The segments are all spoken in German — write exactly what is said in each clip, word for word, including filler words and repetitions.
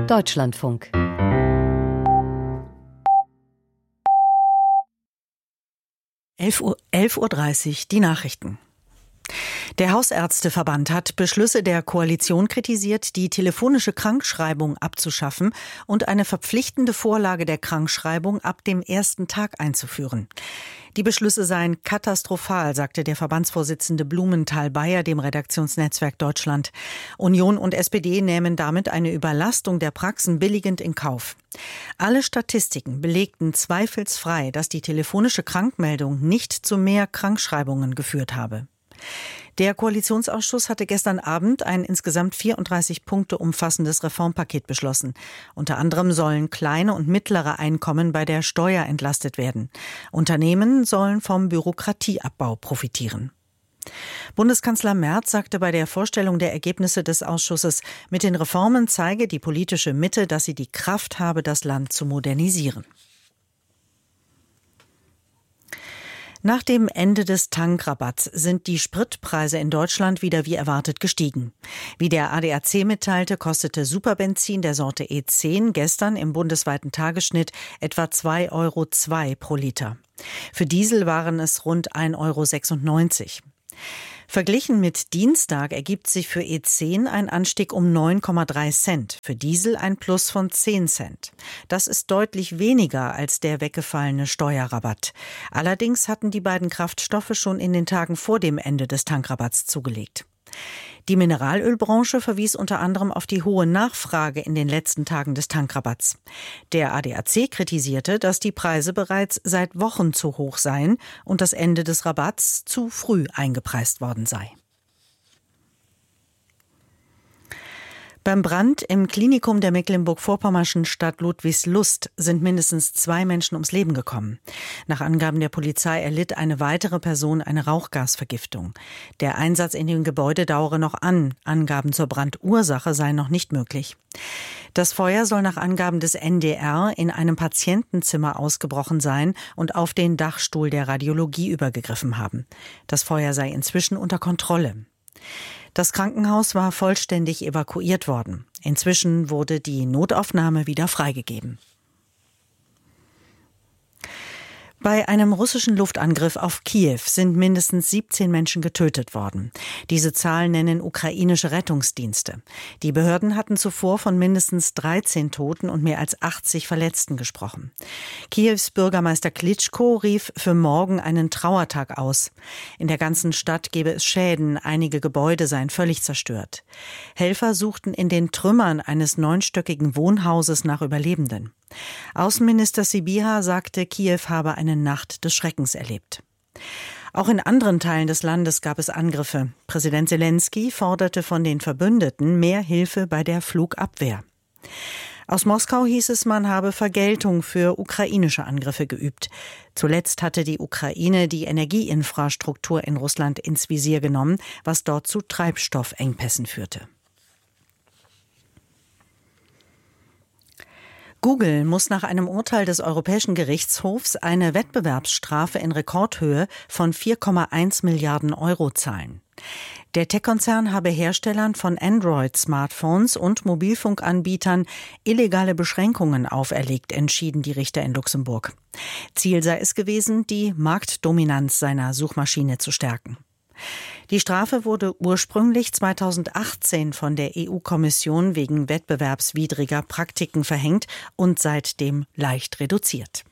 Deutschlandfunk. elf Uhr dreißig, die Nachrichten. Der Hausärzteverband hat Beschlüsse der Koalition kritisiert, die telefonische Krankschreibung abzuschaffen und eine verpflichtende Vorlage der Krankschreibung ab dem ersten Tag einzuführen. Die Beschlüsse seien katastrophal, sagte der Verbandsvorsitzende Blumenthal-Bayer dem Redaktionsnetzwerk Deutschland. Union und S P D nehmen damit eine Überlastung der Praxen billigend in Kauf. Alle Statistiken belegten zweifelsfrei, dass die telefonische Krankmeldung nicht zu mehr Krankschreibungen geführt habe. Der Koalitionsausschuss hatte gestern Abend ein insgesamt vierunddreißig Punkte umfassendes Reformpaket beschlossen. Unter anderem sollen kleine und mittlere Einkommen bei der Steuer entlastet werden. Unternehmen sollen vom Bürokratieabbau profitieren. Bundeskanzler Merz sagte bei der Vorstellung der Ergebnisse des Ausschusses, mit den Reformen zeige die politische Mitte, dass sie die Kraft habe, das Land zu modernisieren. Nach dem Ende des Tankrabatts sind die Spritpreise in Deutschland wieder wie erwartet gestiegen. Wie der A D A C mitteilte, kostete Superbenzin der Sorte E zehn gestern im bundesweiten Tagesschnitt etwa zwei Euro zwei pro Liter. Für Diesel waren es rund ein Euro sechsundneunzig. Verglichen mit Dienstag ergibt sich für E zehn ein Anstieg um neun Komma drei Cent, für Diesel ein Plus von zehn Cent. Das ist deutlich weniger als der weggefallene Steuerrabatt. Allerdings hatten die beiden Kraftstoffe schon in den Tagen vor dem Ende des Tankrabatts zugelegt. Die Mineralölbranche verwies unter anderem auf die hohe Nachfrage in den letzten Tagen des Tankrabatts. Der A D A C kritisierte, dass die Preise bereits seit Wochen zu hoch seien und das Ende des Rabatts zu früh eingepreist worden sei. Beim Brand im Klinikum der mecklenburg-vorpommerschen Stadt Ludwigslust sind mindestens zwei Menschen ums Leben gekommen. Nach Angaben der Polizei erlitt eine weitere Person eine Rauchgasvergiftung. Der Einsatz in dem Gebäude dauere noch an. Angaben zur Brandursache seien noch nicht möglich. Das Feuer soll nach Angaben des N D R in einem Patientenzimmer ausgebrochen sein und auf den Dachstuhl der Radiologie übergegriffen haben. Das Feuer sei inzwischen unter Kontrolle. Das Krankenhaus war vollständig evakuiert worden. Inzwischen wurde die Notaufnahme wieder freigegeben. Bei einem russischen Luftangriff auf Kiew sind mindestens siebzehn Menschen getötet worden. Diese Zahl nennen ukrainische Rettungsdienste. Die Behörden hatten zuvor von mindestens dreizehn Toten und mehr als achtzig Verletzten gesprochen. Kiews Bürgermeister Klitschko rief für morgen einen Trauertag aus. In der ganzen Stadt gebe es Schäden, einige Gebäude seien völlig zerstört. Helfer suchten in den Trümmern eines neunstöckigen Wohnhauses nach Überlebenden. Außenminister Sybiha sagte, Kiew habe eine Nacht des Schreckens erlebt. Auch in anderen Teilen des Landes gab es Angriffe. Präsident Selenskyj forderte von den Verbündeten mehr Hilfe bei der Flugabwehr. Aus Moskau hieß es, man habe Vergeltung für ukrainische Angriffe geübt. Zuletzt hatte die Ukraine die Energieinfrastruktur in Russland ins Visier genommen, was dort zu Treibstoffengpässen führte. Google muss nach einem Urteil des Europäischen Gerichtshofs eine Wettbewerbsstrafe in Rekordhöhe von vier Komma eins Milliarden Euro zahlen. Der Tech-Konzern habe Herstellern von Android-Smartphones und Mobilfunkanbietern illegale Beschränkungen auferlegt, entschieden die Richter in Luxemburg. Ziel sei es gewesen, die Marktdominanz seiner Suchmaschine zu stärken. Die Strafe wurde ursprünglich zweitausendachtzehn von der E U-Kommission wegen wettbewerbswidriger Praktiken verhängt und seitdem leicht reduziert.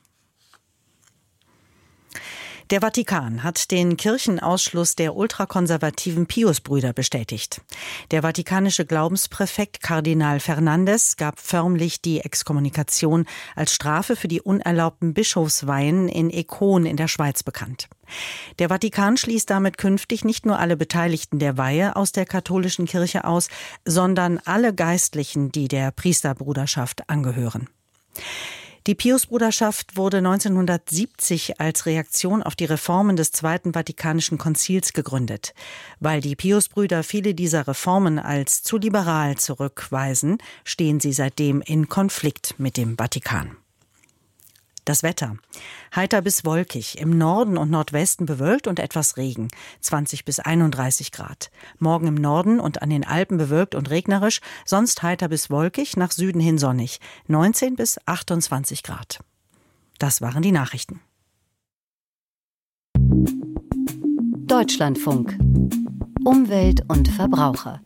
Der Vatikan hat den Kirchenausschluss der ultrakonservativen Piusbrüder bestätigt. Der vatikanische Glaubenspräfekt Kardinal Fernandes gab förmlich die Exkommunikation als Strafe für die unerlaubten Bischofsweihen in Econ in der Schweiz bekannt. Der Vatikan schließt damit künftig nicht nur alle Beteiligten der Weihe aus der katholischen Kirche aus, sondern alle Geistlichen, die der Priesterbruderschaft angehören. Die Piusbruderschaft wurde neunzehnhundertsiebzig als Reaktion auf die Reformen des Zweiten Vatikanischen Konzils gegründet. Weil die Piusbrüder viele dieser Reformen als zu liberal zurückweisen, stehen sie seitdem in Konflikt mit dem Vatikan. Das Wetter. Heiter bis wolkig, im Norden und Nordwesten bewölkt und etwas Regen, zwanzig bis einunddreißig Grad. Morgen im Norden und an den Alpen bewölkt und regnerisch, sonst heiter bis wolkig, nach Süden hin sonnig, neunzehn bis achtundzwanzig Grad. Das waren die Nachrichten. Deutschlandfunk. Umwelt und Verbraucher.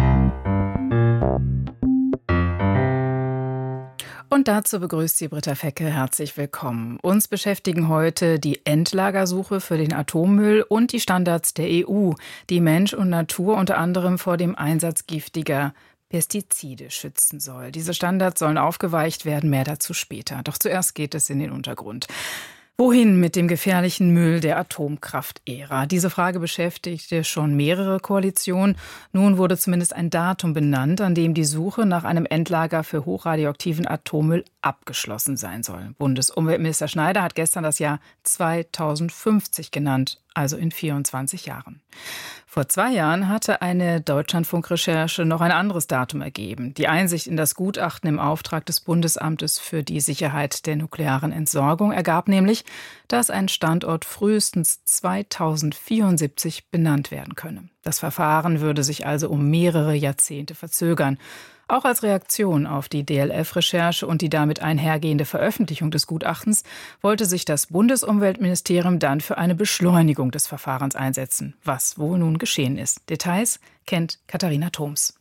Und dazu begrüßt Sie Britta Fecke. Herzlich willkommen. Uns beschäftigen heute die Endlagersuche für den Atommüll und die Standards der E U, die Mensch und Natur unter anderem vor dem Einsatz giftiger Pestizide schützen soll. Diese Standards sollen aufgeweicht werden, mehr dazu später. Doch zuerst geht es in den Untergrund. Wohin mit dem gefährlichen Müll der Atomkraft-Ära? Diese Frage beschäftigte schon mehrere Koalitionen. Nun wurde zumindest ein Datum benannt, an dem die Suche nach einem Endlager für hochradioaktiven Atommüll abgeschlossen sein soll. Bundesumweltminister Schneider hat gestern das Jahr zweitausendfünfzig genannt, also in vierundzwanzig Jahren. Vor zwei Jahren hatte eine Deutschlandfunk-Recherche noch ein anderes Datum ergeben. Die Einsicht in das Gutachten im Auftrag des Bundesamtes für die Sicherheit der nuklearen Entsorgung ergab nämlich, dass ein Standort frühestens zweitausendvierundsiebzig benannt werden könne. Das Verfahren würde sich also um mehrere Jahrzehnte verzögern. Auch als Reaktion auf die D L F-Recherche und die damit einhergehende Veröffentlichung des Gutachtens wollte sich das Bundesumweltministerium dann für eine Beschleunigung des Verfahrens einsetzen, was wohl nun geschehen ist. Details kennt Katharina Thoms.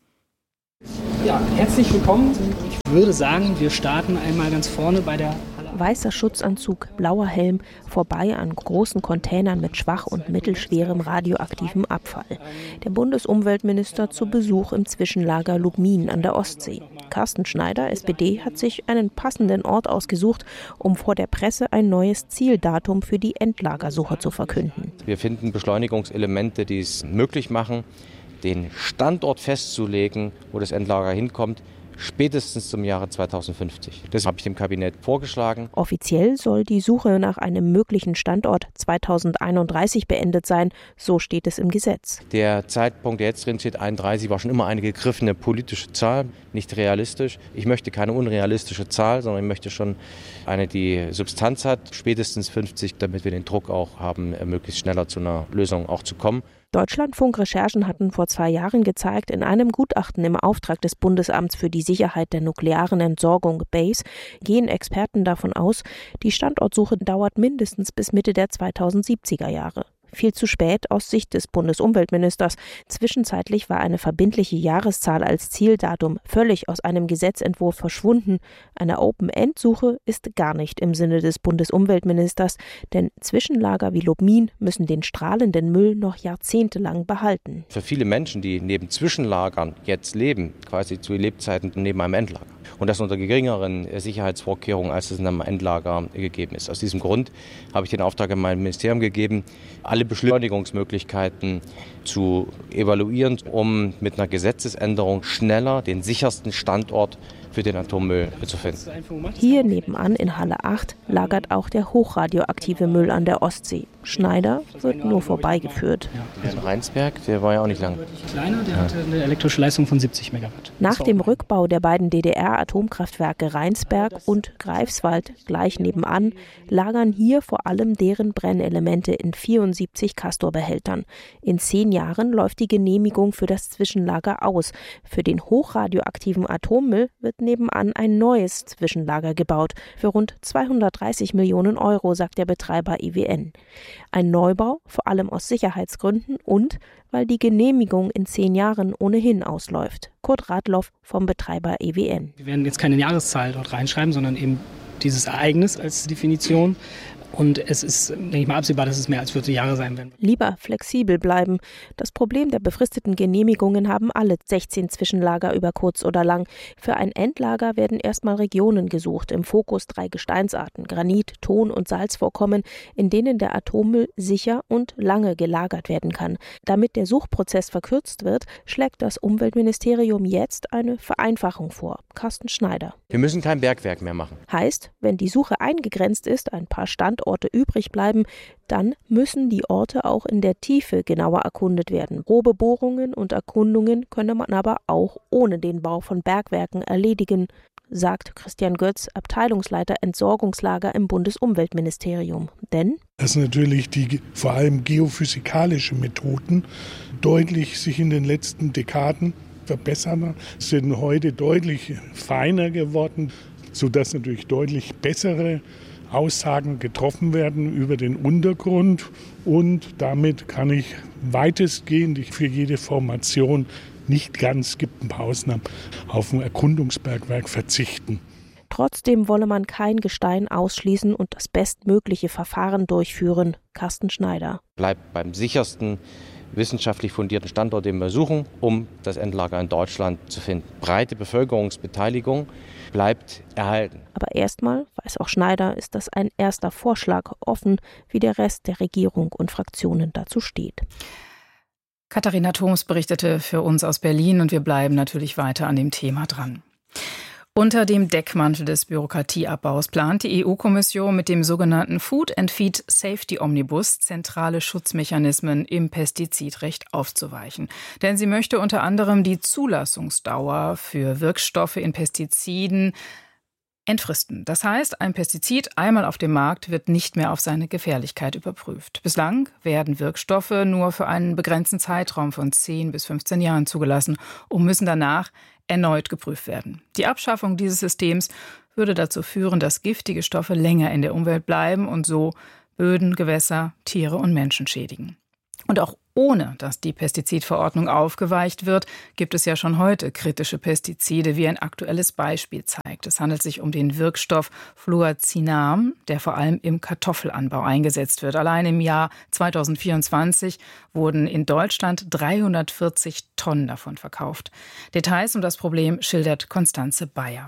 Ja, herzlich willkommen. Ich würde sagen, wir starten einmal ganz vorne bei der weißer Schutzanzug, blauer Helm, vorbei an großen Containern mit schwach und mittelschwerem radioaktivem Abfall. Der Bundesumweltminister zu Besuch im Zwischenlager Lubmin an der Ostsee. Carsten Schneider, S P D, hat sich einen passenden Ort ausgesucht, um vor der Presse ein neues Zieldatum für die Endlagersuche zu verkünden. Wir finden Beschleunigungselemente, die es möglich machen, den Standort festzulegen, wo das Endlager hinkommt, spätestens zum Jahre zweitausendfünfzig. Das habe ich dem Kabinett vorgeschlagen. Offiziell soll die Suche nach einem möglichen Standort zweitausendeinunddreißig beendet sein, so steht es im Gesetz. Der Zeitpunkt, der jetzt drin steht, einunddreißig, war schon immer eine gegriffene politische Zahl, nicht realistisch. Ich möchte keine unrealistische Zahl, sondern ich möchte schon eine, die Substanz hat, spätestens fünfzig, damit wir den Druck auch haben, möglichst schneller zu einer Lösung auch zu kommen. Deutschlandfunk-Recherchen hatten vor zwei Jahren gezeigt, in einem Gutachten im Auftrag des Bundesamts für die Sicherheit der nuklearen Entsorgung B A S E gehen Experten davon aus, die Standortsuche dauert mindestens bis Mitte der zweitausendsiebziger Jahre. Viel zu spät aus Sicht des Bundesumweltministers. Zwischenzeitlich war eine verbindliche Jahreszahl als Zieldatum völlig aus einem Gesetzentwurf verschwunden. Eine Open-End-Suche ist gar nicht im Sinne des Bundesumweltministers, denn Zwischenlager wie Lubmin müssen den strahlenden Müll noch jahrzehntelang behalten. Für viele Menschen, die neben Zwischenlagern jetzt leben, quasi zu Lebzeiten neben einem Endlager. Und das unter geringeren Sicherheitsvorkehrungen, als es in einem Endlager gegeben ist. Aus diesem Grund habe ich den Auftrag in meinem Ministerium gegeben, alle Beschleunigungsmöglichkeiten zu evaluieren, um mit einer Gesetzesänderung schneller den sichersten Standort für den Atommüll zu finden. Hier nebenan in Halle acht lagert auch der hochradioaktive Müll an der Ostsee. Schneider wird nur vorbeigeführt. Also Rheinsberg, der war ja auch nicht lang. Kleiner, der hatte eine elektrische Leistung von siebzig Megawatt. Nach dem Rückbau der beiden D D R-Atomkraftwerke Rheinsberg und Greifswald gleich nebenan lagern hier vor allem deren Brennelemente in vierundsiebzig Castor-Behältern. In zehn Jahren läuft die Genehmigung für das Zwischenlager aus. Für den hochradioaktiven Atommüll wird nebenan ein neues Zwischenlager gebaut. Für rund zweihundertdreißig Millionen Euro, sagt der Betreiber E W N. Ein Neubau, vor allem aus Sicherheitsgründen und weil die Genehmigung in zehn Jahren ohnehin ausläuft. Kurt Radloff vom Betreiber E W N. Wir werden jetzt keine Jahreszahl dort reinschreiben, sondern eben dieses Ereignis als Definition. Und es ist, denke ich mal, absehbar, dass es mehr als vierzig Jahre sein werden. Lieber flexibel bleiben. Das Problem der befristeten Genehmigungen haben alle sechzehn Zwischenlager über kurz oder lang. Für ein Endlager werden erstmal Regionen gesucht. Im Fokus drei Gesteinsarten, Granit, Ton und Salzvorkommen, in denen der Atommüll sicher und lange gelagert werden kann. Damit der Suchprozess verkürzt wird, schlägt das Umweltministerium jetzt eine Vereinfachung vor. Carsten Schneider. Wir müssen kein Bergwerk mehr machen. Heißt, wenn die Suche eingegrenzt ist, ein paar Standorte Standorte übrig bleiben, dann müssen die Orte auch in der Tiefe genauer erkundet werden. Probebohrungen und Erkundungen könne man aber auch ohne den Bau von Bergwerken erledigen, sagt Christian Götz, Abteilungsleiter Entsorgungslager im Bundesumweltministerium. Denn dass natürlich die vor allem geophysikalische Methoden deutlich sich in den letzten Dekaden verbessern, sind heute deutlich feiner geworden, sodass natürlich deutlich bessere Aussagen getroffen werden über den Untergrund. Und damit kann ich weitestgehend für jede Formation, nicht ganz, gibt ein paar Ausnahmen, auf ein Erkundungsbergwerk verzichten. Trotzdem wolle man kein Gestein ausschließen und das bestmögliche Verfahren durchführen. Carsten Schneider. Bleibt beim sichersten, wissenschaftlich fundierten Standort, den wir suchen, um das Endlager in Deutschland zu finden. Breite Bevölkerungsbeteiligung bleibt erhalten. Aber erstmal, weiß auch Schneider, ist das ein erster Vorschlag, offen, wie der Rest der Regierung und Fraktionen dazu steht. Katharina Thoms berichtete für uns aus Berlin und wir bleiben natürlich weiter an dem Thema dran. Unter dem Deckmantel des Bürokratieabbaus plant die E U-Kommission mit dem sogenannten Food and Feed Safety Omnibus zentrale Schutzmechanismen im Pestizidrecht aufzuweichen. Denn sie möchte unter anderem die Zulassungsdauer für Wirkstoffe in Pestiziden entfristen. Das heißt, ein Pestizid einmal auf dem Markt wird nicht mehr auf seine Gefährlichkeit überprüft. Bislang werden Wirkstoffe nur für einen begrenzten Zeitraum von zehn bis fünfzehn Jahren zugelassen und müssen danach erneut geprüft werden. Die Abschaffung dieses Systems würde dazu führen, dass giftige Stoffe länger in der Umwelt bleiben und so Böden, Gewässer, Tiere und Menschen schädigen. Und auch ohne, dass die Pestizidverordnung aufgeweicht wird, gibt es ja schon heute kritische Pestizide, wie ein aktuelles Beispiel zeigt. Es handelt sich um den Wirkstoff Fluazinam, der vor allem im Kartoffelanbau eingesetzt wird. Allein im Jahr zweitausendvierundzwanzig wurden in Deutschland dreihundertvierzig Tonnen davon verkauft. Details um das Problem schildert Konstanze Bayer.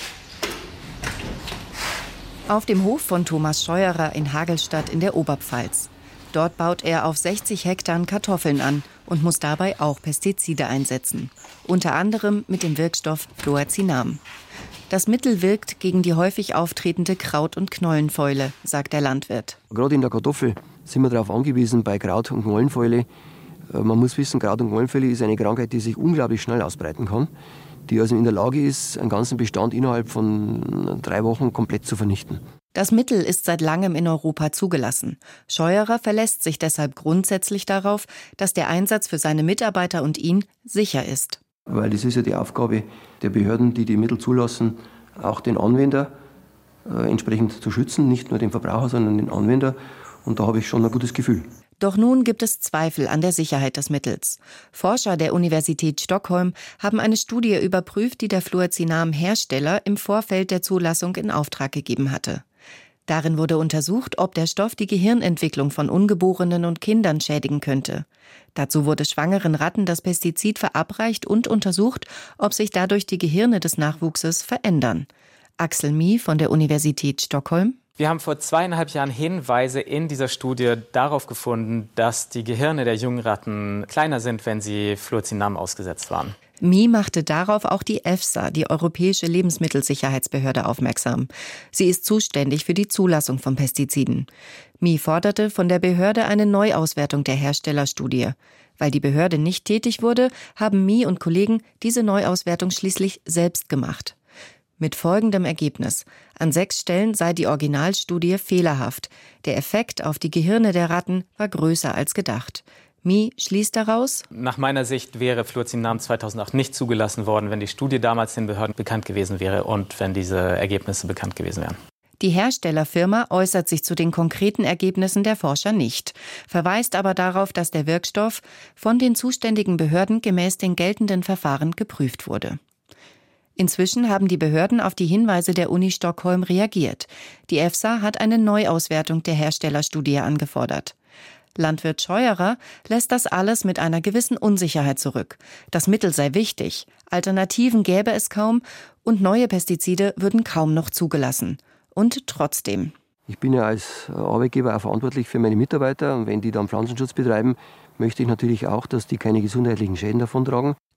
Auf dem Hof von Thomas Scheuerer in Hagelstadt in der Oberpfalz. Dort baut er auf sechzig Hektar Kartoffeln an und muss dabei auch Pestizide einsetzen. Unter anderem mit dem Wirkstoff Fluazinam. Das Mittel wirkt gegen die häufig auftretende Kraut- und Knollenfäule, sagt der Landwirt. Gerade in der Kartoffel sind wir darauf angewiesen, bei Kraut- und Knollenfäule. Man muss wissen, Kraut- und Knollenfäule ist eine Krankheit, die sich unglaublich schnell ausbreiten kann. Die also in der Lage ist, einen ganzen Bestand innerhalb von drei Wochen komplett zu vernichten. Das Mittel ist seit langem in Europa zugelassen. Scheuerer verlässt sich deshalb grundsätzlich darauf, dass der Einsatz für seine Mitarbeiter und ihn sicher ist. Weil das ist ja die Aufgabe der Behörden, die die Mittel zulassen, auch den Anwender äh, entsprechend zu schützen. Nicht nur den Verbraucher, sondern den Anwender. Und da habe ich schon ein gutes Gefühl. Doch nun gibt es Zweifel an der Sicherheit des Mittels. Forscher der Universität Stockholm haben eine Studie überprüft, die der Fluazinam-Hersteller im Vorfeld der Zulassung in Auftrag gegeben hatte. Darin wurde untersucht, ob der Stoff die Gehirnentwicklung von Ungeborenen und Kindern schädigen könnte. Dazu wurde schwangeren Ratten das Pestizid verabreicht und untersucht, ob sich dadurch die Gehirne des Nachwuchses verändern. Axel Mie von der Universität Stockholm. Wir haben vor zweieinhalb Jahren Hinweise in dieser Studie darauf gefunden, dass die Gehirne der jungen Ratten kleiner sind, wenn sie Fluazinam ausgesetzt waren. Mie machte darauf auch die EFSA, die Europäische Lebensmittelsicherheitsbehörde, aufmerksam. Sie ist zuständig für die Zulassung von Pestiziden. Mie forderte von der Behörde eine Neuauswertung der Herstellerstudie. Weil die Behörde nicht tätig wurde, haben Mie und Kollegen diese Neuauswertung schließlich selbst gemacht. Mit folgendem Ergebnis: An sechs Stellen sei die Originalstudie fehlerhaft. Der Effekt auf die Gehirne der Ratten war größer als gedacht. Mie schließt daraus: Nach meiner Sicht wäre Fluazinam zweitausendacht nicht zugelassen worden, wenn die Studie damals den Behörden bekannt gewesen wäre und wenn diese Ergebnisse bekannt gewesen wären. Die Herstellerfirma äußert sich zu den konkreten Ergebnissen der Forscher nicht, verweist aber darauf, dass der Wirkstoff von den zuständigen Behörden gemäß den geltenden Verfahren geprüft wurde. Inzwischen haben die Behörden auf die Hinweise der Uni Stockholm reagiert. Die EFSA hat eine Neuauswertung der Herstellerstudie angefordert. Landwirt Scheuerer lässt das alles mit einer gewissen Unsicherheit zurück. Das Mittel sei wichtig, Alternativen gäbe es kaum und neue Pestizide würden kaum noch zugelassen. Und trotzdem. Ich bin ja als Arbeitgeber auch verantwortlich für meine Mitarbeiter und wenn die dann Pflanzenschutz betreiben, möchte ich natürlich auch, dass die keine gesundheitlichen Schäden davontragen.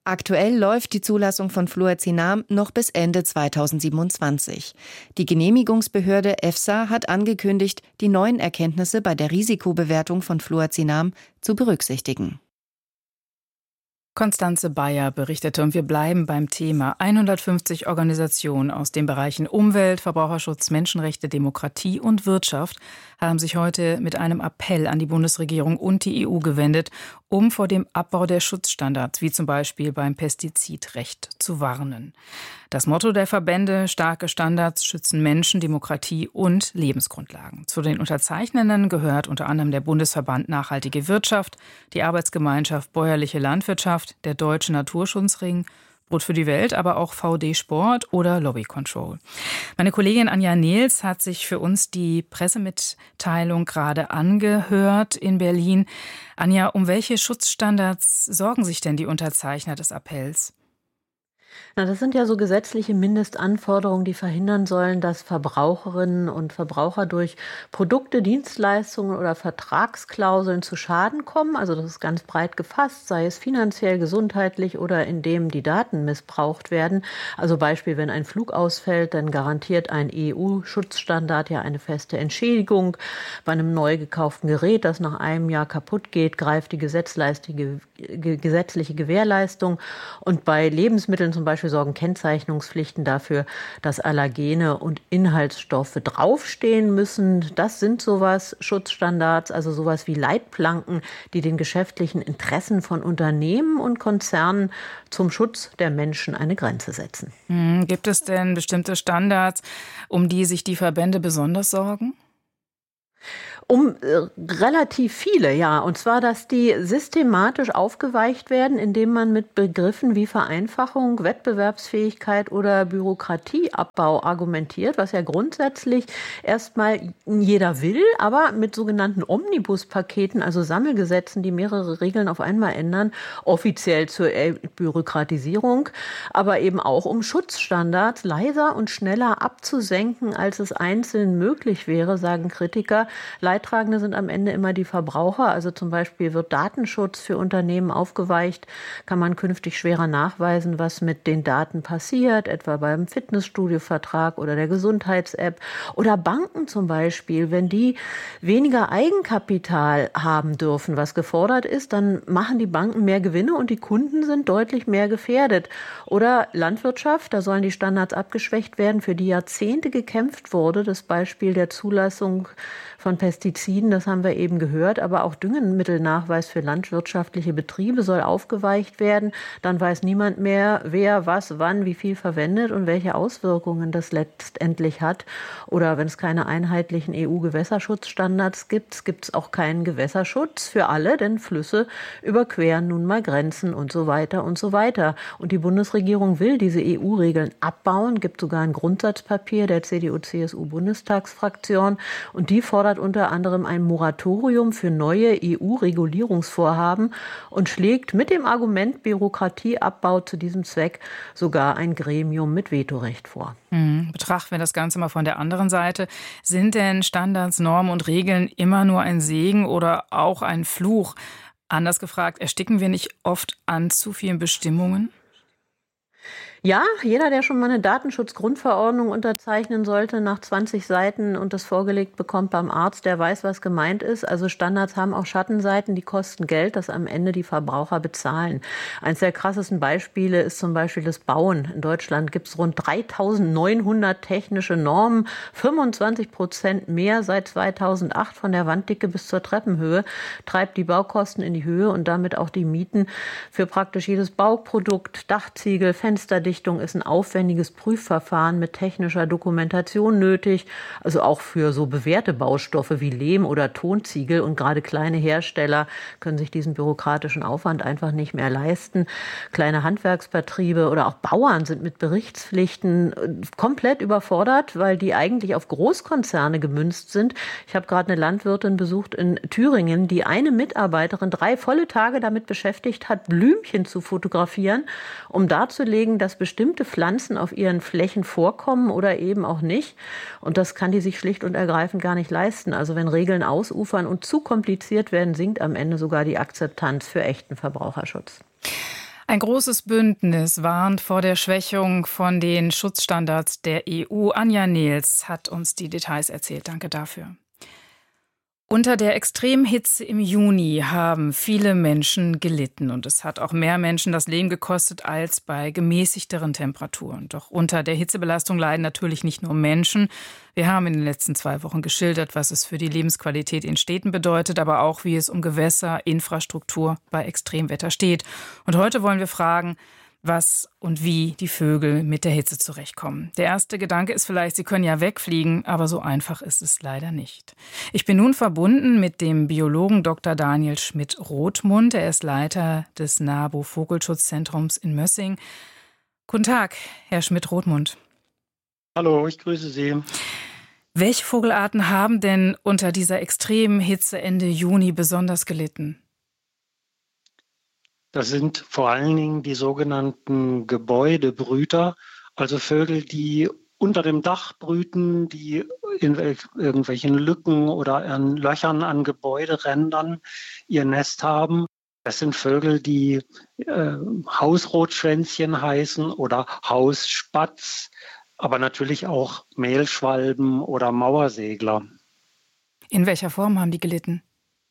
Aktuell läuft die Zulassung von Fluozinam noch bis Ende zweitausendsiebenundzwanzig. Die Genehmigungsbehörde EFSA hat angekündigt, die neuen Erkenntnisse bei der Risikobewertung von Fluozinam zu berücksichtigen. Konstanze Bayer berichtete und wir bleiben beim Thema. hundertfünfzig Organisationen aus den Bereichen Umwelt, Verbraucherschutz, Menschenrechte, Demokratie und Wirtschaft haben sich heute mit einem Appell an die Bundesregierung und die E U gewendet, um vor dem Abbau der Schutzstandards, wie zum Beispiel beim Pestizidrecht, zu warnen. Das Motto der Verbände: starke Standards schützen Menschen, Demokratie und Lebensgrundlagen. Zu den Unterzeichnenden gehört unter anderem der Bundesverband Nachhaltige Wirtschaft, die Arbeitsgemeinschaft Bäuerliche Landwirtschaft, der Deutsche Naturschutzring, Brot für die Welt, aber auch V D Sport oder Lobby Control. Meine Kollegin Anja Nehls hat sich für uns die Pressemitteilung gerade angehört in Berlin. Anja, um welche Schutzstandards sorgen sich denn die Unterzeichner des Appells? Na, das sind ja so gesetzliche Mindestanforderungen, die verhindern sollen, dass Verbraucherinnen und Verbraucher durch Produkte, Dienstleistungen oder Vertragsklauseln zu Schaden kommen. Also das ist ganz breit gefasst, sei es finanziell, gesundheitlich oder indem die Daten missbraucht werden. Also Beispiel, wenn ein Flug ausfällt, dann garantiert ein E U-Schutzstandard ja eine feste Entschädigung. Bei einem neu gekauften Gerät, das nach einem Jahr kaputt geht, greift die gesetzliche Gewährleistung. Und bei Lebensmitteln zum Beispiel sorgen Kennzeichnungspflichten dafür, dass Allergene und Inhaltsstoffe draufstehen müssen. Das sind sowas, Schutzstandards, also sowas wie Leitplanken, die den geschäftlichen Interessen von Unternehmen und Konzernen zum Schutz der Menschen eine Grenze setzen. Hm, gibt es denn bestimmte Standards, um die sich die Verbände besonders sorgen? Um äh, relativ viele, ja. Und zwar, dass die systematisch aufgeweicht werden, indem man mit Begriffen wie Vereinfachung, Wettbewerbsfähigkeit oder Bürokratieabbau argumentiert, was ja grundsätzlich erstmal jeder will, aber mit sogenannten Omnibuspaketen, also Sammelgesetzen, die mehrere Regeln auf einmal ändern, offiziell zur Bürokratisierung, aber eben auch um Schutzstandards leiser und schneller abzusenken, als es einzeln möglich wäre, sagen Kritiker. Leidtragende sind am Ende immer die Verbraucher. Also zum Beispiel wird Datenschutz für Unternehmen aufgeweicht, kann man künftig schwerer nachweisen, was mit den Daten passiert, etwa beim Fitnessstudio-Vertrag oder der Gesundheits-App. Oder Banken zum Beispiel, wenn die weniger Eigenkapital haben dürfen, was gefordert ist, dann machen die Banken mehr Gewinne und die Kunden sind deutlich mehr gefährdet. Oder Landwirtschaft, da sollen die Standards abgeschwächt werden, für die Jahrzehnte gekämpft wurde. Das Beispiel der Zulassung von Pestiziden, das haben wir eben gehört, aber auch Düngemittelnachweis für landwirtschaftliche Betriebe soll aufgeweicht werden. Dann weiß niemand mehr, wer was, wann, wie viel verwendet und welche Auswirkungen das letztendlich hat. Oder wenn es keine einheitlichen E U-Gewässerschutzstandards gibt, gibt es auch keinen Gewässerschutz für alle, denn Flüsse überqueren nun mal Grenzen und so weiter und so weiter. Und die Bundesregierung will diese E U-Regeln abbauen, gibt sogar ein Grundsatzpapier der C D U C S U-Bundestagsfraktion und die fordert unter anderem ein Moratorium für neue E U-Regulierungsvorhaben und schlägt mit dem Argument Bürokratieabbau zu diesem Zweck sogar ein Gremium mit Vetorecht vor. Mhm. Betrachten wir das Ganze mal von der anderen Seite. Sind denn Standards, Normen und Regeln immer nur ein Segen oder auch ein Fluch? Anders gefragt, ersticken wir nicht oft an zu vielen Bestimmungen? Ja, jeder, der schon mal eine Datenschutzgrundverordnung unterzeichnen sollte, nach zwanzig Seiten und das vorgelegt bekommt beim Arzt, der weiß, was gemeint ist. Also Standards haben auch Schattenseiten, die kosten Geld, das am Ende die Verbraucher bezahlen. Eines der krassesten Beispiele ist zum Beispiel das Bauen. In Deutschland gibt es rund dreitausendneunhundert technische Normen, fünfundzwanzig Prozent mehr seit zweitausendacht von der Wanddicke bis zur Treppenhöhe, treibt die Baukosten in die Höhe und damit auch die Mieten für praktisch jedes Bauprodukt, Dachziegel, Fensterdichtung ist ein aufwendiges Prüfverfahren mit technischer Dokumentation nötig, also auch für so bewährte Baustoffe wie Lehm oder Tonziegel. Und gerade kleine Hersteller können sich diesen bürokratischen Aufwand einfach nicht mehr leisten. Kleine Handwerksbetriebe oder auch Bauern sind mit Berichtspflichten komplett überfordert, weil die eigentlich auf Großkonzerne gemünzt sind. Ich habe gerade eine Landwirtin besucht in Thüringen, die eine Mitarbeiterin drei volle Tage damit beschäftigt hat, Blümchen zu fotografieren, um darzulegen, dass bestimmte Pflanzen auf ihren Flächen vorkommen oder eben auch nicht. Und das kann die sich schlicht und ergreifend gar nicht leisten. Also wenn Regeln ausufern und zu kompliziert werden, sinkt am Ende sogar die Akzeptanz für echten Verbraucherschutz. Ein großes Bündnis warnt vor der Schwächung von den Schutzstandards der E U. Anja Nehls hat uns die Details erzählt. Danke dafür. Unter der Extremhitze im Juni haben viele Menschen gelitten und es hat auch mehr Menschen das Leben gekostet als bei gemäßigteren Temperaturen. Doch unter der Hitzebelastung leiden natürlich nicht nur Menschen. Wir haben in den letzten zwei Wochen geschildert, was es für die Lebensqualität in Städten bedeutet, aber auch, wie es um Gewässer, Infrastruktur bei Extremwetter steht. Und heute wollen wir fragen, was und wie die Vögel mit der Hitze zurechtkommen. Der erste Gedanke ist vielleicht, sie können ja wegfliegen, aber so einfach ist es leider nicht. Ich bin nun verbunden mit dem Biologen Doktor Daniel Schmidt-Rothmund. Er ist Leiter des NABU Vogelschutzzentrums in Mössing. Guten Tag, Herr Schmidt-Rothmund. Hallo, ich grüße Sie. Welche Vogelarten haben denn unter dieser extremen Hitze Ende Juni besonders gelitten? Das sind vor allen Dingen die sogenannten Gebäudebrüter, also Vögel, die unter dem Dach brüten, die in irgendwelchen Lücken oder an Löchern an Gebäuderändern ihr Nest haben. Das sind Vögel, die äh, Hausrotschwänzchen heißen oder Hausspatz, aber natürlich auch Mehlschwalben oder Mauersegler. In welcher Form haben die gelitten?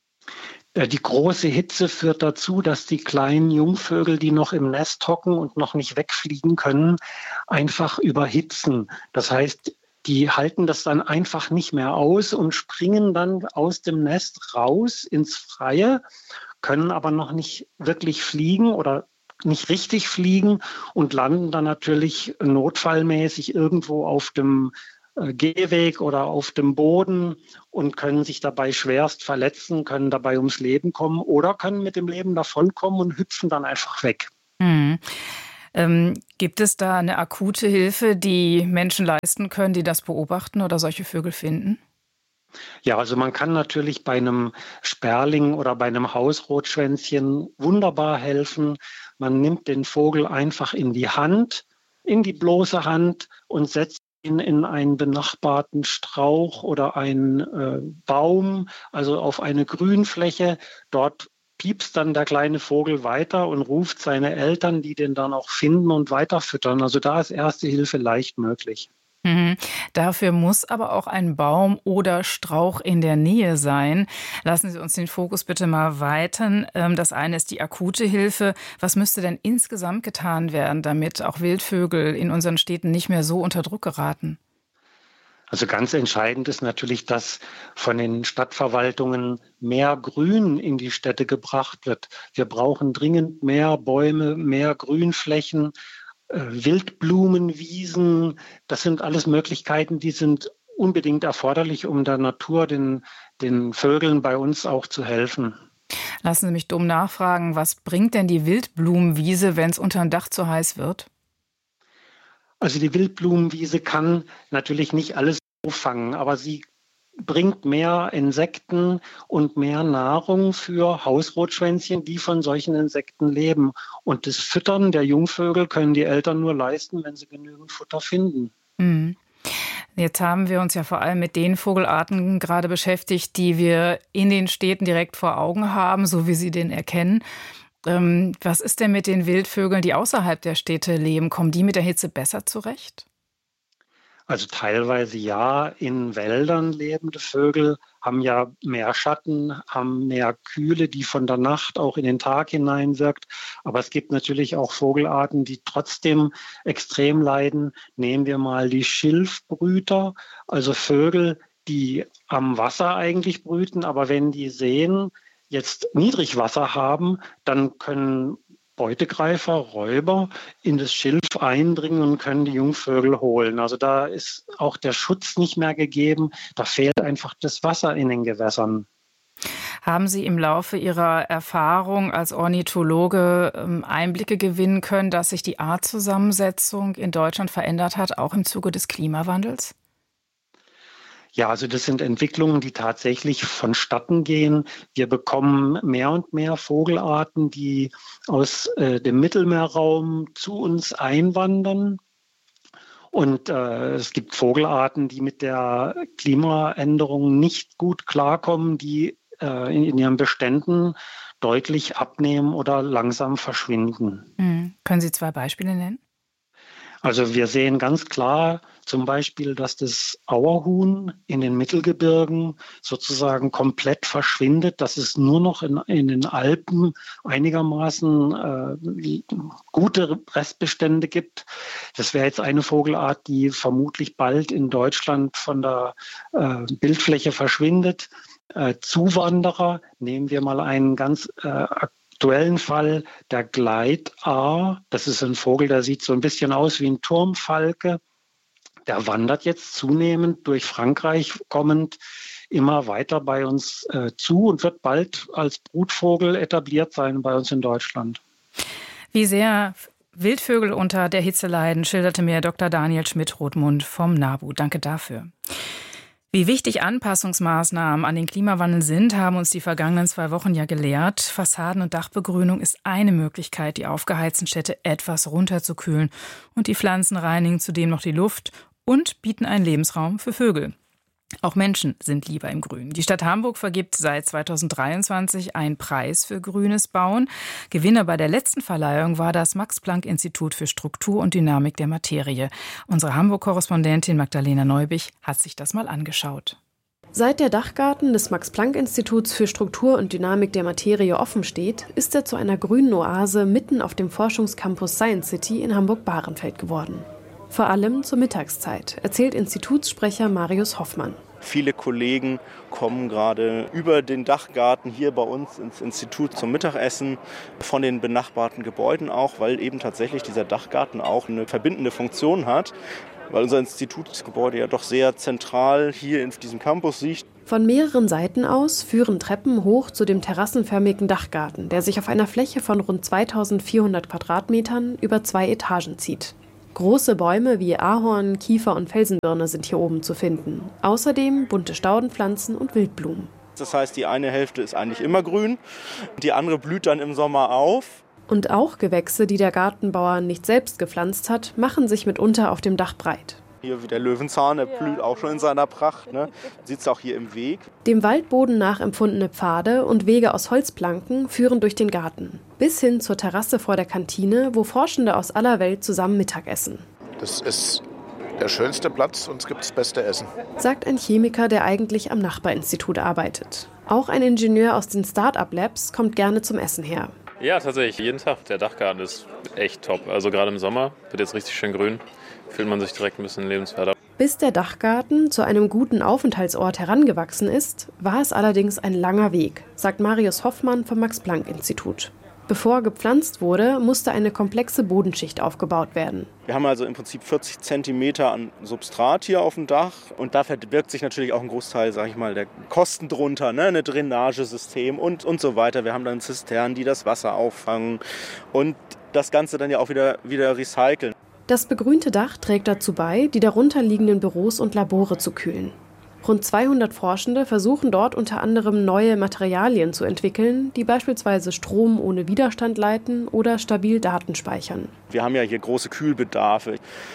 Die große Hitze führt dazu, dass die kleinen Jungvögel, die noch im Nest hocken und noch nicht wegfliegen können, einfach überhitzen. Das heißt, die halten das dann einfach nicht mehr aus und springen dann aus dem Nest raus ins Freie, können aber noch nicht wirklich fliegen oder nicht richtig fliegen und landen dann natürlich notfallmäßig irgendwo auf dem Gehweg oder auf dem Boden und können sich dabei schwerst verletzen, können dabei ums Leben kommen oder können mit dem Leben davonkommen und hüpfen dann einfach weg. Hm. Ähm, gibt es da eine akute Hilfe, die Menschen leisten können, die das beobachten oder solche Vögel finden? Ja, also man kann natürlich bei einem Sperling oder bei einem Hausrotschwänzchen wunderbar helfen. Man nimmt den Vogel einfach in die Hand, in die bloße Hand und setzt ihn in einen benachbarten Strauch oder einen äh, Baum, also auf eine Grünfläche. Dort piepst dann der kleine Vogel weiter und ruft seine Eltern, die den dann auch finden und weiterfüttern. Also da ist Erste Hilfe leicht möglich. Mhm. Dafür muss aber auch ein Baum oder Strauch in der Nähe sein. Lassen Sie uns den Fokus bitte mal weitern. Das eine ist die akute Hilfe. Was müsste denn insgesamt getan werden, damit auch Wildvögel in unseren Städten nicht mehr so unter Druck geraten? Also ganz entscheidend ist natürlich, dass von den Stadtverwaltungen mehr Grün in die Städte gebracht wird. Wir brauchen dringend mehr Bäume, mehr Grünflächen, Wildblumenwiesen, das sind alles Möglichkeiten, die sind unbedingt erforderlich, um der Natur, den, den Vögeln bei uns auch zu helfen. Lassen Sie mich dumm nachfragen, was bringt denn die Wildblumenwiese, wenn es unter dem Dach zu heiß wird? Also die Wildblumenwiese kann natürlich nicht alles auffangen, aber sie bringt mehr Insekten und mehr Nahrung für Hausrotschwänzchen, die von solchen Insekten leben. Und das Füttern der Jungvögel können die Eltern nur leisten, wenn sie genügend Futter finden. Mhm. Jetzt haben wir uns ja vor allem mit den Vogelarten gerade beschäftigt, die wir in den Städten direkt vor Augen haben, so wie Sie den erkennen. Ähm, was ist denn mit den Wildvögeln, die außerhalb der Städte leben? Kommen die mit der Hitze besser zurecht? Also teilweise ja, in Wäldern lebende Vögel haben ja mehr Schatten, haben mehr Kühle, die von der Nacht auch in den Tag hinein wirkt. Aber es gibt natürlich auch Vogelarten, die trotzdem extrem leiden. Nehmen wir mal die Schilfbrüter, also Vögel, die am Wasser eigentlich brüten. Aber wenn die Seen jetzt Niedrigwasser haben, dann können Beutegreifer, Räuber in das Schilf eindringen und können die Jungvögel holen. Also da ist auch der Schutz nicht mehr gegeben. Da fehlt einfach das Wasser in den Gewässern. Haben Sie im Laufe Ihrer Erfahrung als Ornithologe Einblicke gewinnen können, dass sich die Artzusammensetzung in Deutschland verändert hat, auch im Zuge des Klimawandels? Ja, also das sind Entwicklungen, die tatsächlich vonstatten gehen. Wir bekommen mehr und mehr Vogelarten, die aus äh, dem Mittelmeerraum zu uns einwandern. Und äh, es gibt Vogelarten, die mit der Klimaänderung nicht gut klarkommen, die äh, in, in ihren Beständen deutlich abnehmen oder langsam verschwinden. Mhm. Können Sie zwei Beispiele nennen? Also wir sehen ganz klar zum Beispiel, dass das Auerhuhn in den Mittelgebirgen sozusagen komplett verschwindet, dass es nur noch in, in den Alpen einigermaßen äh, gute Restbestände gibt. Das wäre jetzt eine Vogelart, die vermutlich bald in Deutschland von der äh, Bildfläche verschwindet. Äh, Zuwanderer, nehmen wir mal einen ganz äh, aktuellen Fall, der Gleitaar. Das ist ein Vogel, der sieht so ein bisschen aus wie ein Turmfalke. Der wandert jetzt zunehmend durch Frankreich kommend immer weiter bei uns äh, zu und wird bald als Brutvogel etabliert sein bei uns in Deutschland. Wie sehr Wildvögel unter der Hitze leiden, schilderte mir Doktor Daniel Schmidt-Rothmund vom NABU. Danke dafür. Wie wichtig Anpassungsmaßnahmen an den Klimawandel sind, haben uns die vergangenen zwei Wochen ja gelehrt. Fassaden- und Dachbegrünung ist eine Möglichkeit, die aufgeheizten Städte etwas runterzukühlen. Und die Pflanzen reinigen zudem noch die Luft und bieten einen Lebensraum für Vögel. Auch Menschen sind lieber im Grün. Die Stadt Hamburg vergibt seit zweitausenddreiundzwanzig einen Preis für grünes Bauen. Gewinner bei der letzten Verleihung war das Max-Planck-Institut für Struktur und Dynamik der Materie. Unsere Hamburg-Korrespondentin Magdalena Neubich hat sich das mal angeschaut. Seit der Dachgarten des Max-Planck-Instituts für Struktur und Dynamik der Materie offen steht, ist er zu einer grünen Oase mitten auf dem Forschungscampus Science City in Hamburg-Bahrenfeld geworden. Vor allem zur Mittagszeit, erzählt Institutssprecher Marius Hoffmann. Viele Kollegen kommen gerade über den Dachgarten hier bei uns ins Institut zum Mittagessen, von den benachbarten Gebäuden auch, weil eben tatsächlich dieser Dachgarten auch eine verbindende Funktion hat, weil unser Institutsgebäude ja doch sehr zentral hier in diesem Campus liegt. Von mehreren Seiten aus führen Treppen hoch zu dem terrassenförmigen Dachgarten, der sich auf einer Fläche von rund zweitausendvierhundert Quadratmetern über zwei Etagen zieht. Große Bäume wie Ahorn, Kiefer und Felsenbirne sind hier oben zu finden. Außerdem bunte Staudenpflanzen und Wildblumen. Das heißt, die eine Hälfte ist eigentlich immer grün, die andere blüht dann im Sommer auf. Und auch Gewächse, die der Gartenbauer nicht selbst gepflanzt hat, machen sich mitunter auf dem Dach breit. Hier wie der Löwenzahn, der blüht auch schon in seiner Pracht. Ne? Sieht es auch hier im Weg. Dem Waldboden nachempfundene Pfade und Wege aus Holzplanken führen durch den Garten. Bis hin zur Terrasse vor der Kantine, wo Forschende aus aller Welt zusammen Mittag essen. Das ist der schönste Platz und es gibt das beste Essen. Sagt ein Chemiker, der eigentlich am Nachbarinstitut arbeitet. Auch ein Ingenieur aus den Start-up-Labs kommt gerne zum Essen her. Ja, tatsächlich. Jeden Tag. Der Dachgarten ist echt top. Also gerade im Sommer wird jetzt richtig schön grün. Fühlt man sich direkt ein bisschen lebenswerter. Bis der Dachgarten zu einem guten Aufenthaltsort herangewachsen ist, war es allerdings ein langer Weg, sagt Marius Hoffmann vom Max-Planck-Institut. Bevor gepflanzt wurde, musste eine komplexe Bodenschicht aufgebaut werden. Wir haben also im Prinzip vierzig Zentimeter an Substrat hier auf dem Dach. Und da verbirgt sich natürlich auch ein Großteil, sage ich mal, der Kosten drunter, ne? Ein Drainagesystem und, und so weiter. Wir haben dann Zisternen, die das Wasser auffangen und das Ganze dann ja auch wieder, wieder recyceln. Das begrünte Dach trägt dazu bei, die darunterliegenden Büros und Labore zu kühlen. Rund zweihundert Forschende versuchen dort unter anderem neue Materialien zu entwickeln, die beispielsweise Strom ohne Widerstand leiten oder stabil Daten speichern. Wir haben ja hier große Kühlbedarfe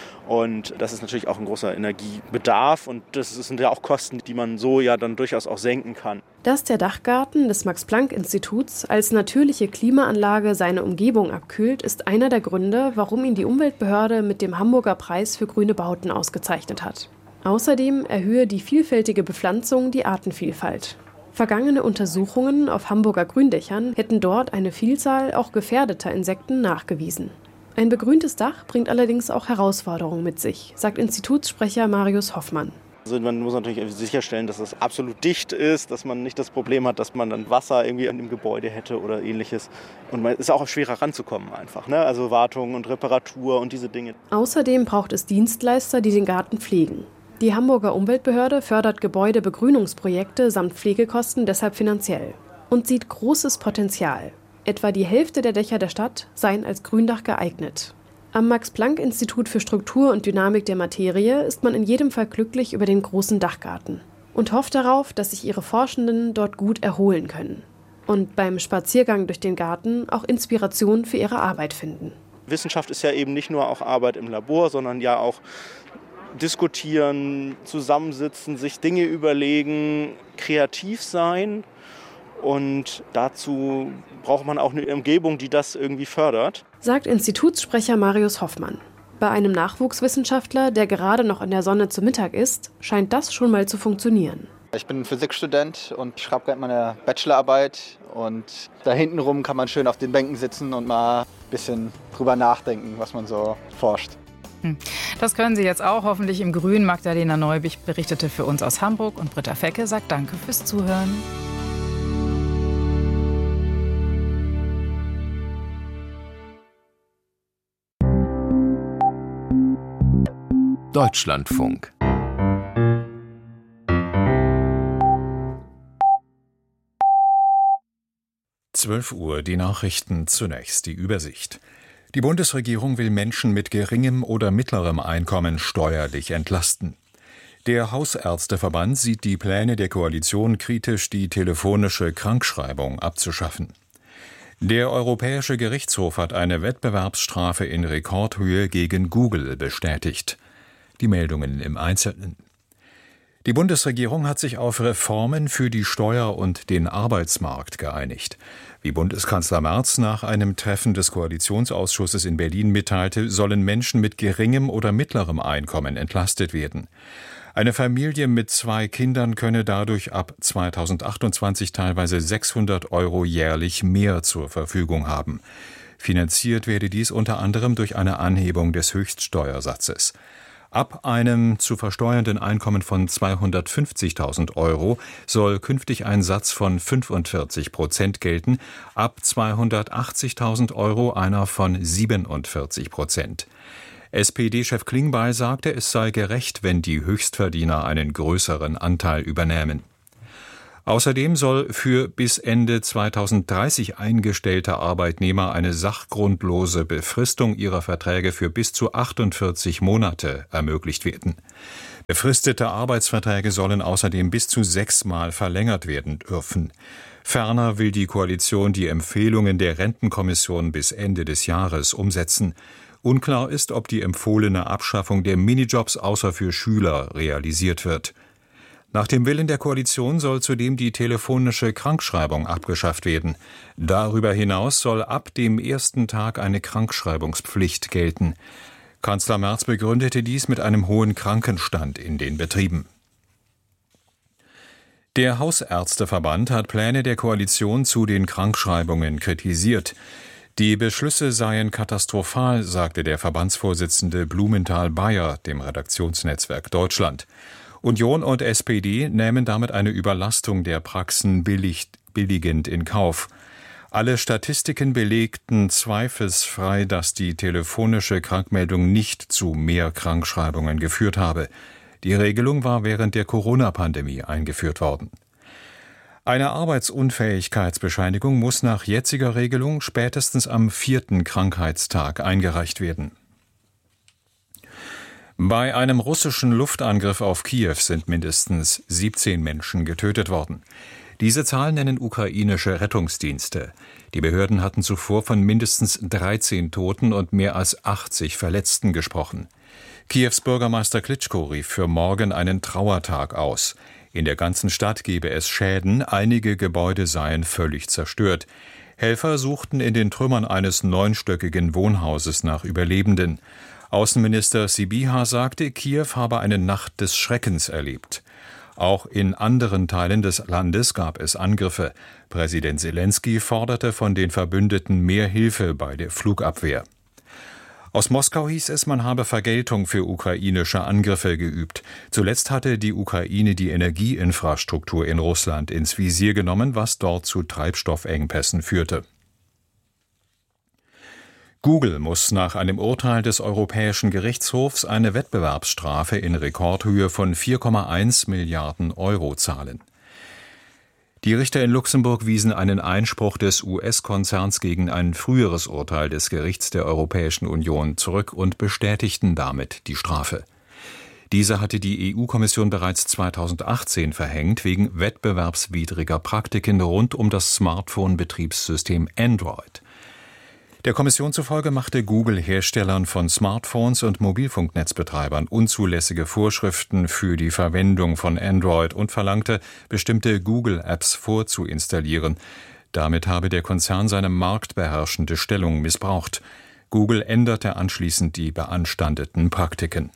und das ist natürlich auch ein großer Energiebedarf und das sind ja auch Kosten, die man so ja dann durchaus auch senken kann. Dass der Dachgarten des Max-Planck-Instituts als natürliche Klimaanlage seine Umgebung abkühlt, ist einer der Gründe, warum ihn die Umweltbehörde mit dem Hamburger Preis für grüne Bauten ausgezeichnet hat. Außerdem erhöhe die vielfältige Bepflanzung die Artenvielfalt. Vergangene Untersuchungen auf Hamburger Gründächern hätten dort eine Vielzahl auch gefährdeter Insekten nachgewiesen. Ein begrüntes Dach bringt allerdings auch Herausforderungen mit sich, sagt Institutssprecher Marius Hoffmann. Also man muss natürlich sicherstellen, dass es absolut dicht ist, dass man nicht das Problem hat, dass man dann Wasser irgendwie in dem Gebäude hätte oder ähnliches. Und man ist auch schwerer ranzukommen einfach, ne? Also Wartung und Reparatur und diese Dinge. Außerdem braucht es Dienstleister, die den Garten pflegen. Die Hamburger Umweltbehörde fördert Gebäudebegrünungsprojekte samt Pflegekosten deshalb finanziell und sieht großes Potenzial. Etwa die Hälfte der Dächer der Stadt seien als Gründach geeignet. Am Max-Planck-Institut für Struktur und Dynamik der Materie ist man in jedem Fall glücklich über den großen Dachgarten und hofft darauf, dass sich ihre Forschenden dort gut erholen können und beim Spaziergang durch den Garten auch Inspiration für ihre Arbeit finden. Wissenschaft ist ja eben nicht nur auch Arbeit im Labor, sondern ja auch diskutieren, zusammensitzen, sich Dinge überlegen, kreativ sein Und dazu braucht man auch eine Umgebung, die das irgendwie fördert. Sagt Institutssprecher Marius Hoffmann. Bei einem Nachwuchswissenschaftler, der gerade noch in der Sonne zu Mittag isst, scheint das schon mal zu funktionieren. Ich bin Physikstudent und schreibe gerade meine Bachelorarbeit. Und da hintenrum kann man schön auf den Bänken sitzen und mal ein bisschen drüber nachdenken, was man so forscht. Das können Sie jetzt auch, hoffentlich im Grün. Magdalena Neubich berichtete für uns aus Hamburg und Britta Fecke sagt Danke fürs Zuhören. Deutschlandfunk. zwölf Uhr, die Nachrichten, zunächst die Übersicht. Die Bundesregierung will Menschen mit geringem oder mittlerem Einkommen steuerlich entlasten. Der Hausärzteverband sieht die Pläne der Koalition kritisch, die telefonische Krankschreibung abzuschaffen. Der Europäische Gerichtshof hat eine Wettbewerbsstrafe in Rekordhöhe gegen Google bestätigt. Die Meldungen im Einzelnen. Die Bundesregierung hat sich auf Reformen für die Steuer- und den Arbeitsmarkt geeinigt. Wie Bundeskanzler Merz nach einem Treffen des Koalitionsausschusses in Berlin mitteilte, sollen Menschen mit geringem oder mittlerem Einkommen entlastet werden. Eine Familie mit zwei Kindern könne dadurch ab zweitausendachtundzwanzig teilweise sechshundert Euro jährlich mehr zur Verfügung haben. Finanziert werde dies unter anderem durch eine Anhebung des Höchststeuersatzes. Ab einem zu versteuernden Einkommen von zweihundertfünfzigtausend Euro soll künftig ein Satz von fünfundvierzig Prozent gelten, ab zweihundertachtzigtausend Euro einer von siebenundvierzig Prozent. S P D-Chef Klingbeil sagte, es sei gerecht, wenn die Höchstverdiener einen größeren Anteil übernähmen. Außerdem soll für bis Ende zweitausenddreißig eingestellte Arbeitnehmer eine sachgrundlose Befristung ihrer Verträge für bis zu achtundvierzig Monate ermöglicht werden. Befristete Arbeitsverträge sollen außerdem bis zu sechsmal verlängert werden dürfen. Ferner will die Koalition die Empfehlungen der Rentenkommission bis Ende des Jahres umsetzen. Unklar ist, ob die empfohlene Abschaffung der Minijobs außer für Schüler realisiert wird. Nach dem Willen der Koalition soll zudem die telefonische Krankschreibung abgeschafft werden. Darüber hinaus soll ab dem ersten Tag eine Krankschreibungspflicht gelten. Kanzler Merz begründete dies mit einem hohen Krankenstand in den Betrieben. Der Hausärzteverband hat Pläne der Koalition zu den Krankschreibungen kritisiert. Die Beschlüsse seien katastrophal, sagte der Verbandsvorsitzende Blumenthal-Beyer dem Redaktionsnetzwerk Deutschland. Union und S P D nehmen damit eine Überlastung der Praxen billig, billigend in Kauf. Alle Statistiken belegten zweifelsfrei, dass die telefonische Krankmeldung nicht zu mehr Krankschreibungen geführt habe. Die Regelung war während der Corona-Pandemie eingeführt worden. Eine Arbeitsunfähigkeitsbescheinigung muss nach jetziger Regelung spätestens am vierten Krankheitstag eingereicht werden. Bei einem russischen Luftangriff auf Kiew sind mindestens siebzehn Menschen getötet worden. Diese Zahl nennen ukrainische Rettungsdienste. Die Behörden hatten zuvor von mindestens dreizehn Toten und mehr als achtzig Verletzten gesprochen. Kiews Bürgermeister Klitschko rief für morgen einen Trauertag aus. In der ganzen Stadt gebe es Schäden, einige Gebäude seien völlig zerstört. Helfer suchten in den Trümmern eines neunstöckigen Wohnhauses nach Überlebenden. Außenminister Sybiha sagte, Kiew habe eine Nacht des Schreckens erlebt. Auch in anderen Teilen des Landes gab es Angriffe. Präsident Selenskyj forderte von den Verbündeten mehr Hilfe bei der Flugabwehr. Aus Moskau hieß es, man habe Vergeltung für ukrainische Angriffe geübt. Zuletzt hatte die Ukraine die Energieinfrastruktur in Russland ins Visier genommen, was dort zu Treibstoffengpässen führte. Google muss nach einem Urteil des Europäischen Gerichtshofs eine Wettbewerbsstrafe in Rekordhöhe von vier Komma eins Milliarden Euro zahlen. Die Richter in Luxemburg wiesen einen Einspruch des U S-Konzerns gegen ein früheres Urteil des Gerichts der Europäischen Union zurück und bestätigten damit die Strafe. Diese hatte die E U-Kommission bereits zweitausendachtzehn verhängt wegen wettbewerbswidriger Praktiken rund um das Smartphone-Betriebssystem Android. Der Kommission zufolge machte Google Herstellern von Smartphones und Mobilfunknetzbetreibern unzulässige Vorschriften für die Verwendung von Android und verlangte, bestimmte Google-Apps vorzuinstallieren. Damit habe der Konzern seine marktbeherrschende Stellung missbraucht. Google änderte anschließend die beanstandeten Praktiken.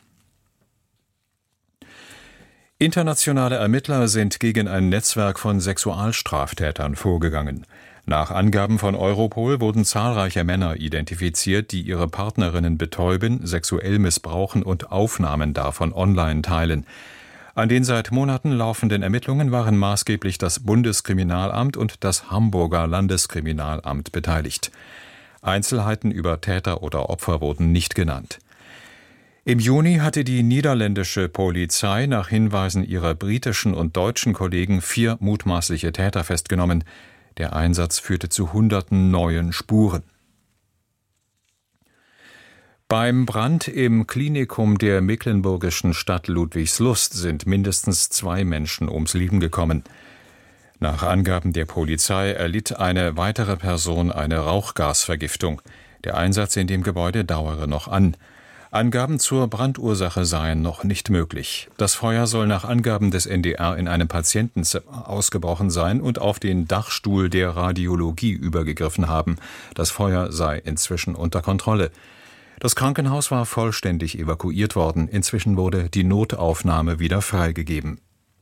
Internationale Ermittler sind gegen ein Netzwerk von Sexualstraftätern vorgegangen. Nach Angaben von Europol wurden zahlreiche Männer identifiziert, die ihre Partnerinnen betäuben, sexuell missbrauchen und Aufnahmen davon online teilen. An den seit Monaten laufenden Ermittlungen waren maßgeblich das Bundeskriminalamt und das Hamburger Landeskriminalamt beteiligt. Einzelheiten über Täter oder Opfer wurden nicht genannt. Im Juni hatte die niederländische Polizei nach Hinweisen ihrer britischen und deutschen Kollegen vier mutmaßliche Täter festgenommen. Der Einsatz führte zu hunderten neuen Spuren. Beim Brand im Klinikum der mecklenburgischen Stadt Ludwigslust sind mindestens zwei Menschen ums Leben gekommen. Nach Angaben der Polizei erlitt eine weitere Person eine Rauchgasvergiftung. Der Einsatz in dem Gebäude dauere noch an. Angaben zur Brandursache seien noch nicht möglich. Das Feuer soll nach Angaben des N D R in einem Patientenzimmer ausgebrochen sein und auf den Dachstuhl der Radiologie übergegriffen haben. Das Feuer sei inzwischen unter Kontrolle. Das Krankenhaus war vollständig evakuiert worden. Inzwischen wurde die Notaufnahme wieder freigegeben.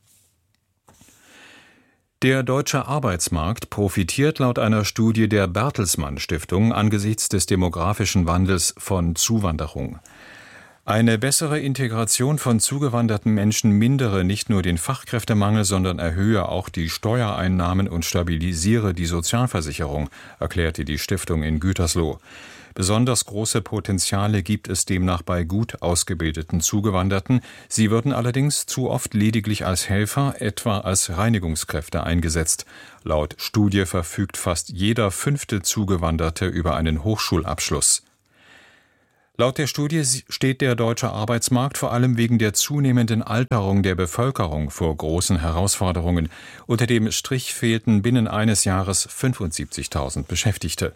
Der deutsche Arbeitsmarkt profitiert laut einer Studie der Bertelsmann Stiftung angesichts des demografischen Wandels von Zuwanderung. Eine bessere Integration von zugewanderten Menschen mindere nicht nur den Fachkräftemangel, sondern erhöhe auch die Steuereinnahmen und stabilisiere die Sozialversicherung, erklärte die Stiftung in Gütersloh. Besonders große Potenziale gibt es demnach bei gut ausgebildeten Zugewanderten. Sie würden allerdings zu oft lediglich als Helfer, etwa als Reinigungskräfte eingesetzt. Laut Studie verfügt fast jeder fünfte Zugewanderte über einen Hochschulabschluss. Laut der Studie steht der deutsche Arbeitsmarkt vor allem wegen der zunehmenden Alterung der Bevölkerung vor großen Herausforderungen. Unter dem Strich fehlten binnen eines Jahres fünfundsiebzigtausend Beschäftigte.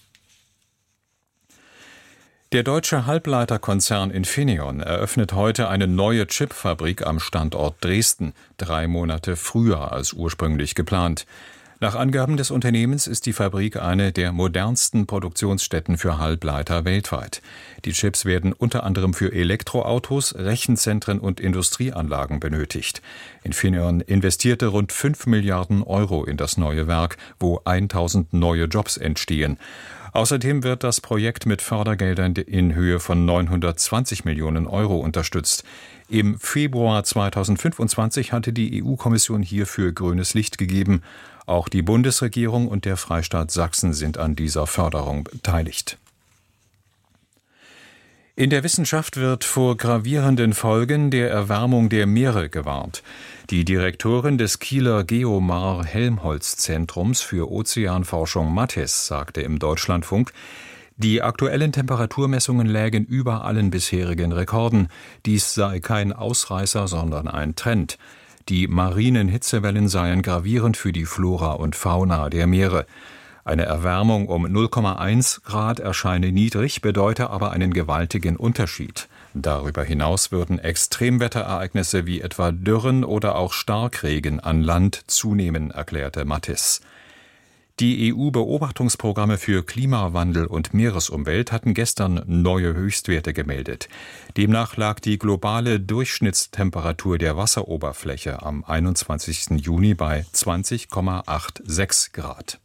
Der deutsche Halbleiterkonzern Infineon eröffnet heute eine neue Chipfabrik am Standort Dresden, drei Monate früher als ursprünglich geplant. Nach Angaben des Unternehmens ist die Fabrik eine der modernsten Produktionsstätten für Halbleiter weltweit. Die Chips werden unter anderem für Elektroautos, Rechenzentren und Industrieanlagen benötigt. Infineon investierte rund fünf Milliarden Euro in das neue Werk, wo tausend neue Jobs entstehen. Außerdem wird das Projekt mit Fördergeldern in Höhe von neunhundertzwanzig Millionen Euro unterstützt. Im Februar zweitausendfünfundzwanzig hatte die E U-Kommission hierfür grünes Licht gegeben. Auch die Bundesregierung und der Freistaat Sachsen sind an dieser Förderung beteiligt. In der Wissenschaft wird vor gravierenden Folgen der Erwärmung der Meere gewarnt. Die Direktorin des Kieler Geomar-Helmholtz-Zentrums für Ozeanforschung Mattes sagte im Deutschlandfunk, die aktuellen Temperaturmessungen lägen über allen bisherigen Rekorden. Dies sei kein Ausreißer, sondern ein Trend. Die marinen Hitzewellen seien gravierend für die Flora und Fauna der Meere. Eine Erwärmung um null Komma eins Grad erscheine niedrig, bedeute aber einen gewaltigen Unterschied. Darüber hinaus würden Extremwetterereignisse wie etwa Dürren oder auch Starkregen an Land zunehmen, erklärte Mattes. Die E U-Beobachtungsprogramme für Klimawandel und Meeresumwelt hatten gestern neue Höchstwerte gemeldet. Demnach lag die globale Durchschnittstemperatur der Wasseroberfläche am einundzwanzigsten Juni bei zwanzig Komma sechsundachtzig Grad.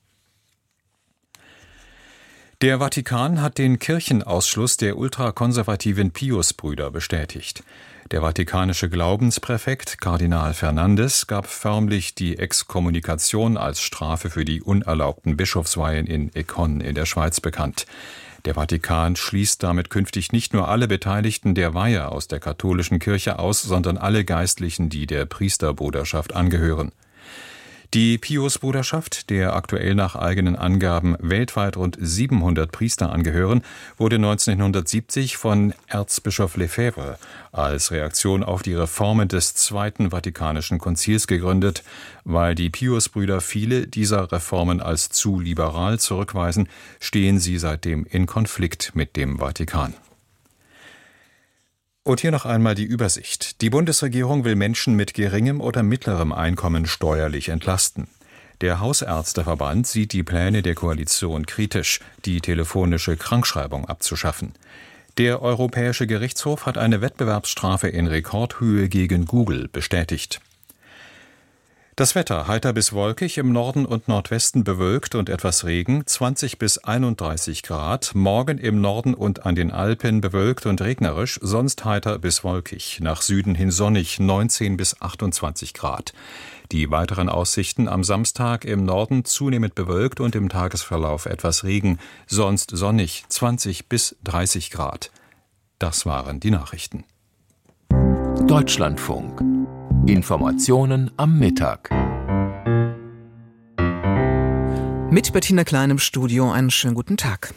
Der Vatikan hat den Kirchenausschluss der ultrakonservativen Pius-Brüder bestätigt. Der vatikanische Glaubenspräfekt Kardinal Fernandes gab förmlich die Exkommunikation als Strafe für die unerlaubten Bischofsweihen in Écon in der Schweiz bekannt. Der Vatikan schließt damit künftig nicht nur alle Beteiligten der Weihe aus der katholischen Kirche aus, sondern alle Geistlichen, die der Priesterbruderschaft angehören. Die Pius-Bruderschaft, der aktuell nach eigenen Angaben weltweit rund siebenhundert Priester angehören, wurde neunzehnhundertsiebzig von Erzbischof Lefebvre als Reaktion auf die Reformen des Zweiten Vatikanischen Konzils gegründet. Weil die Pius-Brüder viele dieser Reformen als zu liberal zurückweisen, stehen sie seitdem in Konflikt mit dem Vatikan. Und hier noch einmal die Übersicht. Die Bundesregierung will Menschen mit geringem oder mittlerem Einkommen steuerlich entlasten. Der Hausärzteverband sieht die Pläne der Koalition kritisch, die telefonische Krankschreibung abzuschaffen. Der Europäische Gerichtshof hat eine Wettbewerbsstrafe in Rekordhöhe gegen Google bestätigt. Das Wetter heiter bis wolkig, im Norden und Nordwesten bewölkt und etwas Regen, zwanzig bis einunddreißig Grad, morgen im Norden und an den Alpen bewölkt und regnerisch, sonst heiter bis wolkig, nach Süden hin sonnig, neunzehn bis achtundzwanzig Grad. Die weiteren Aussichten am Samstag im Norden zunehmend bewölkt und im Tagesverlauf etwas Regen, sonst sonnig, zwanzig bis dreißig Grad. Das waren die Nachrichten. Deutschlandfunk. Informationen am Mittag. Mit Bettina Klein im Studio, einen schönen guten Tag.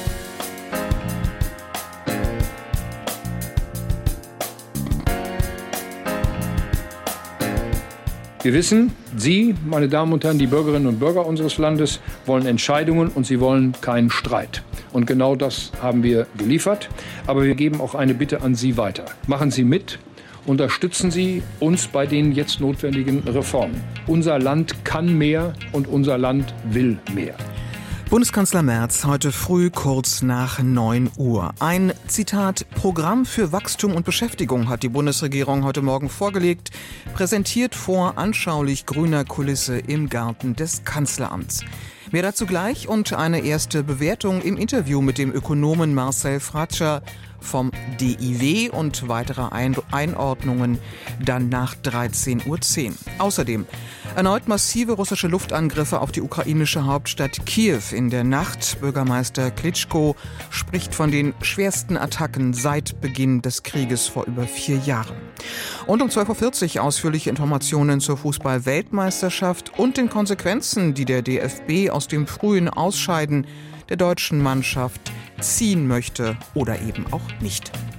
Wir wissen, Sie, meine Damen und Herren, die Bürgerinnen und Bürger unseres Landes, wollen Entscheidungen und Sie wollen keinen Streit. Und genau das haben wir geliefert. Aber wir geben auch eine Bitte an Sie weiter. Machen Sie mit. Unterstützen Sie uns bei den jetzt notwendigen Reformen. Unser Land kann mehr und unser Land will mehr. Bundeskanzler Merz heute früh kurz nach neun Uhr. Ein, Zitat, Programm für Wachstum und Beschäftigung hat die Bundesregierung heute Morgen vorgelegt, präsentiert vor anschaulich grüner Kulisse im Garten des Kanzleramts. Mehr dazu gleich und eine erste Bewertung im Interview mit dem Ökonomen Marcel Fratscher vom D I W und weitere Einordnungen dann nach dreizehn Uhr zehn. Außerdem erneut massive russische Luftangriffe auf die ukrainische Hauptstadt Kiew in der Nacht. Bürgermeister Klitschko spricht von den schwersten Attacken seit Beginn des Krieges vor über vier Jahren. Und um zwölf Uhr vierzig ausführliche Informationen zur Fußball-Weltmeisterschaft und den Konsequenzen, die der D F B aus dem frühen Ausscheiden der deutschen Mannschaft ziehen möchte oder eben auch nicht.